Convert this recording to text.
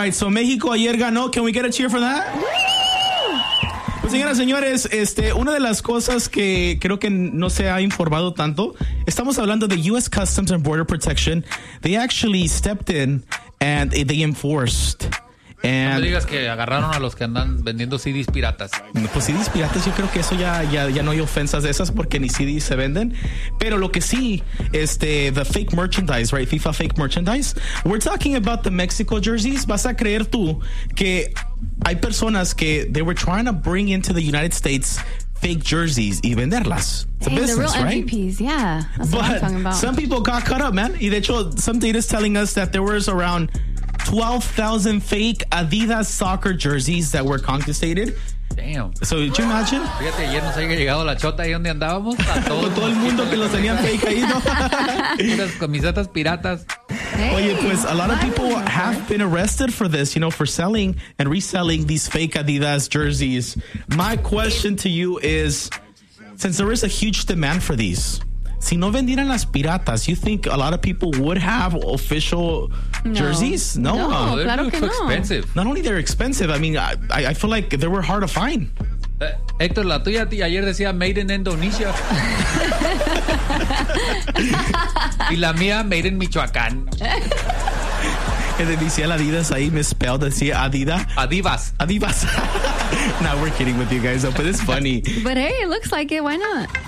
right, so México ayer ganó. Can we get a cheer for that? Pues señoras y señores, una de las cosas que creo que no se ha informado tanto, estamos hablando de U.S. Customs and Border Protection. They actually stepped in and they enforced. No me digas que agarraron a los que andan vendiendo CDs piratas. Pues CDs piratas, yo creo que eso ya no hay ofensas de esas porque ni CDs se venden. Pero lo que sí, the fake merchandise, right? FIFA fake merchandise. We're talking about the Mexico jerseys. Vas a creer tú que hay personas que they were trying to bring into the United States fake jerseys y venderlas. It's a business, the real right? MVPs, yeah. That's what I'm talking about. Some people got caught up, man. Y de hecho, some data is telling us that there was around 12,000 fake Adidas soccer jerseys that were confiscated. Damn. So, did you imagine? Fíjate, ayer nos había llegado la chota ahí donde andábamos. A todo el mundo que los tenían fake ahí, ¿no? Unas camisetas piratas. Oye, pues a lot of people have been arrested for this, for selling and reselling these fake Adidas jerseys. My question to you is, since there is a huge demand for these, si no vendieran las piratas, you think a lot of people would have official jerseys? No, claro que no. Expensive. Not only they're expensive, I mean, I feel like they were hard to find. Héctor, la tuya ayer decía Made in Indonesia. Y la mía Made in Michoacán. Que decía la Adidas ahí misspelled, decía Adivas. Now we're kidding with you guys, but it's funny. But hey, it looks like it. Why not?